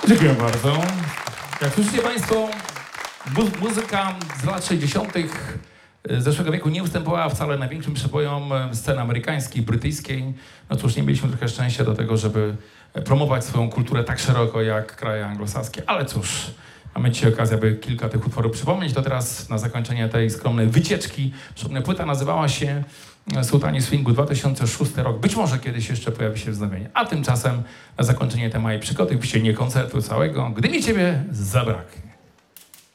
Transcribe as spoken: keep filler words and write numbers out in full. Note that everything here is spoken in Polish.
Dziękuję bardzo. Jak słyszycie Państwo, mu- muzyka z lat sześćdziesiątych zeszłego wieku nie ustępowała wcale największym przebojom sceny amerykańskiej, brytyjskiej. No cóż, nie mieliśmy trochę szczęścia do tego, żeby promować swoją kulturę tak szeroko jak kraje anglosaskie, ale cóż, mamy dzisiaj okazję, aby kilka tych utworów przypomnieć. To teraz na zakończenie tej skromnej wycieczki. Przypomnę, płyta nazywała się Sułtani Swingu, dwa tysiące szósty rok. Być może kiedyś jeszcze pojawi się wznowienie. A tymczasem na zakończenie tej mojej przygody, oczywiście nie koncertu całego, Gdy mi ciebie zabraknie.